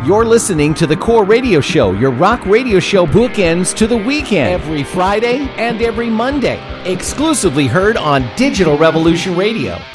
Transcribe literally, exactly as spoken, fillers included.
You're listening to the Core Radio Show, your rock radio show bookends to the weekend, every Friday and every Monday. Exclusively heard on Digital Revolution Radio.